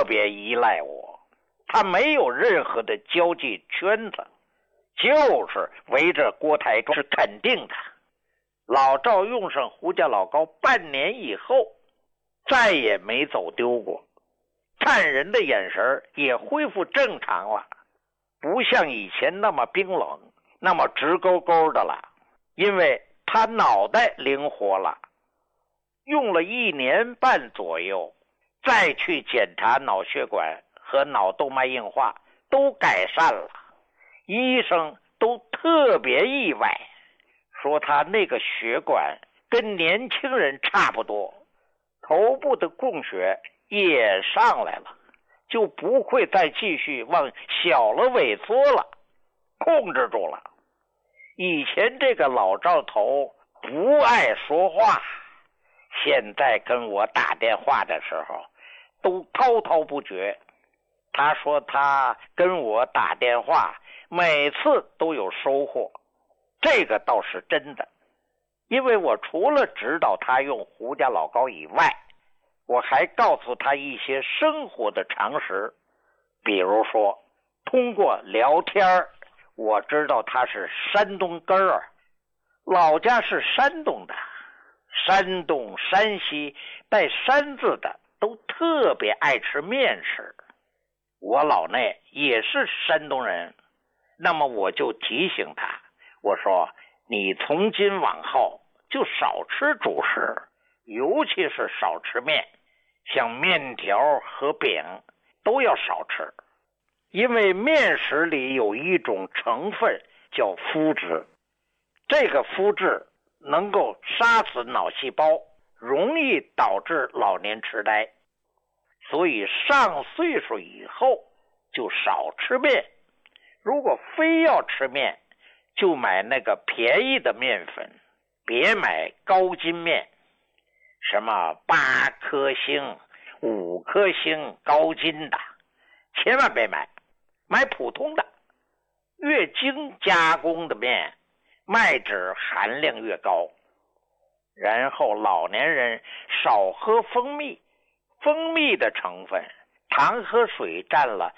别依赖我，他没有任何的交际圈子，就是围着郭台忠是肯定的。老赵用上胡家老高半年以后，再也没走丢过，看人的眼神也恢复正常了，不像以前那么冰冷，那么直勾勾的了，因为他脑袋灵活了。用了1年半左右，再去检查脑血管和脑动脉硬化都改善了，医生都特别意外，说他那个血管跟年轻人差不多，头部的供血也上来了，就不会再继续往小了萎缩了，控制住了。以前这个老赵头不爱说话，现在跟我打电话的时候都滔滔不绝。他说他跟我打电话每次都有收获，这个倒是真的。因为我除了指导他用胡家老高以外，我还告诉他一些生活的常识。比如说通过聊天，我知道他是山东根儿，老家是山东的，山东山西带山字的都特别爱吃面食。我老内也是山东人，那么我就提醒他，我说你从今往后就少吃主食，尤其是少吃面，像面条和饼都要少吃，因为面食里有一种成分叫麸质，这个麸质能够杀死脑细胞，容易导致老年痴呆，所以上岁数以后就少吃面。如果非要吃面，就买那个便宜的面粉，别买高筋面，什么8颗星、5颗星高筋的，千万别买，买普通的。越精加工的面，麦质含量越高。然后老年人少喝蜂蜜，蜂蜜的成分糖和水占了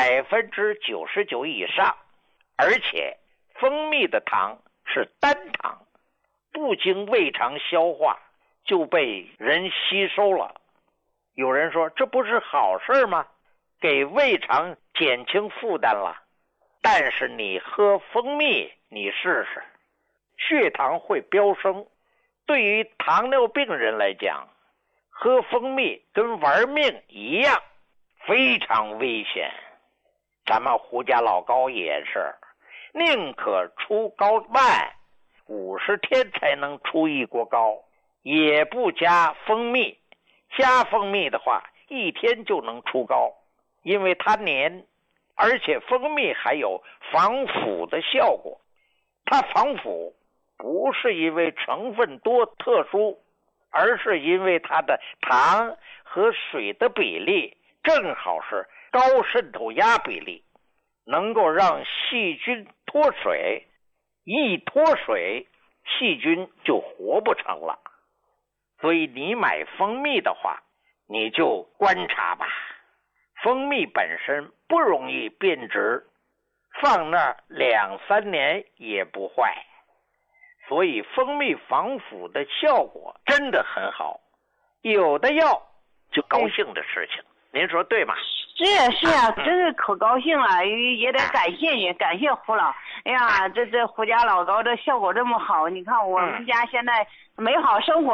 99%以上，而且蜂蜜的糖是单糖，不经胃肠消化就被人吸收了。有人说这不是好事吗？给胃肠减轻负担了。但是你喝蜂蜜，你试试，血糖会飙升。对于糖尿病人来讲，喝蜂蜜跟玩命一样，非常危险。咱们胡家老高也是，宁可出高慢，50天才能出一锅糕，也不加蜂蜜。加蜂蜜的话，1天就能出膏，因为它黏，而且蜂蜜还有防腐的效果。它防腐不是因为成分多特殊，而是因为它的糖和水的比例正好是高渗透压比例，能够让细菌脱水，一脱水细菌就活不成了。所以你买蜂蜜的话，你就观察吧，蜂蜜本身不容易变质，放那儿2-3年也不坏，所以蜂蜜防腐的效果真的很好。有的药就高兴的事情，您说对吗？ 是啊，真是可高兴了，也得感谢胡老。哎呀，这胡家老高的效果这么好，你看我们家现在美好生活